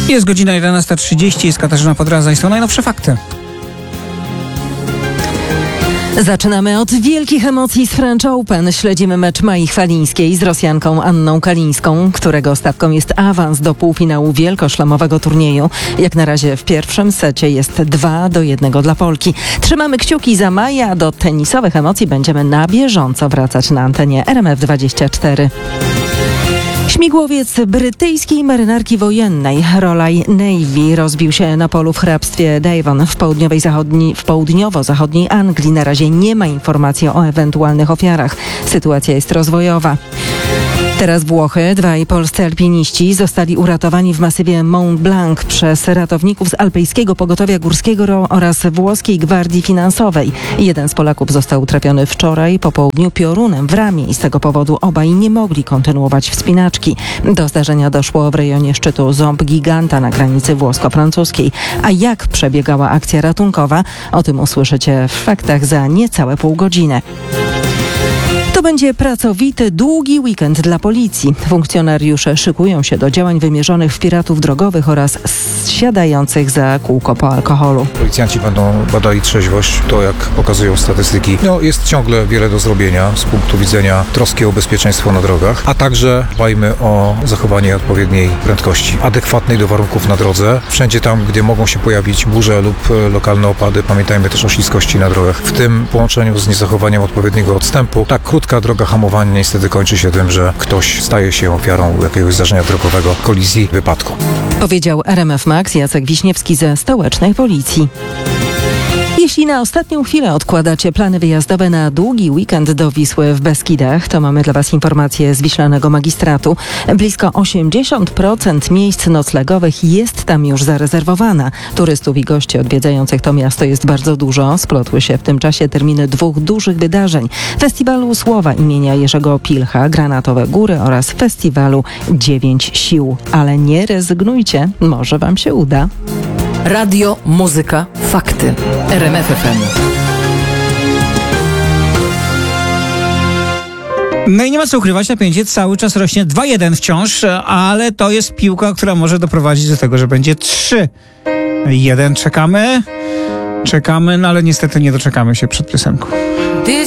Jest godzina 11:30, jest Katarzyna Podradza i są najnowsze fakty. Zaczynamy od wielkich emocji z French Open. Śledzimy mecz Mai Chwalińskiej z Rosjanką Anną Kalińską, którego stawką jest awans do półfinału wielkoszlemowego turnieju. Jak na razie w pierwszym secie jest 2-1 dla Polki. Trzymamy kciuki za Maję, a do tenisowych emocji będziemy na bieżąco wracać na antenie RMF24. Śmigłowiec brytyjskiej marynarki wojennej Royal Navy rozbił się na polu w hrabstwie Devon w południowo-zachodniej Anglii. Na razie nie ma informacji o ewentualnych ofiarach. Sytuacja jest rozwojowa. Teraz Włochy. Dwaj polscy alpiniści zostali uratowani w masywie Mont Blanc przez ratowników z Alpejskiego Pogotowia Górskiego oraz Włoskiej Gwardii Finansowej. Jeden z Polaków został trafiony wczoraj po południu piorunem w ramię i z tego powodu obaj nie mogli kontynuować wspinaczki. Do zdarzenia doszło w rejonie szczytu Ząb Giganta na granicy włosko-francuskiej. A jak przebiegała akcja ratunkowa? O tym usłyszycie w faktach za niecałe pół godziny. To będzie pracowity, długi weekend dla policji. Funkcjonariusze szykują się do działań wymierzonych w piratów drogowych oraz siadających za kółko po alkoholu. Policjanci będą badali trzeźwość, to jak pokazują statystyki. Jest ciągle wiele do zrobienia z punktu widzenia troski o bezpieczeństwo na drogach, a także dbajmy o zachowanie odpowiedniej prędkości, adekwatnej do warunków na drodze. Wszędzie tam, gdzie mogą się pojawić burze lub lokalne opady, pamiętajmy też o śliskości na drogach. W tym połączeniu z niezachowaniem odpowiedniego odstępu, tak krótka droga hamowania niestety kończy się tym, że ktoś staje się ofiarą jakiegoś zdarzenia drogowego, kolizji, wypadku. Powiedział RMF Max Jacek Wiśniewski ze stołecznej policji. Jeśli na ostatnią chwilę odkładacie plany wyjazdowe na długi weekend do Wisły w Beskidach, to mamy dla Was informacje z Wiślanego Magistratu. Blisko 80% miejsc noclegowych jest tam już zarezerwowana. Turystów i gości odwiedzających to miasto jest bardzo dużo. Splotły się w tym czasie terminy dwóch dużych wydarzeń. Festiwalu Słowa imienia Jerzego Pilcha, Granatowe Góry oraz festiwalu 9 Sił. Ale nie rezygnujcie, może Wam się uda. Radio, muzyka, fakty. RMF FM. No i nie ma co ukrywać, napięcie cały czas rośnie 2-1 wciąż, ale to jest piłka, która może doprowadzić do tego, że będzie 3-1. Czekamy, no ale niestety nie doczekamy się przed piosenką.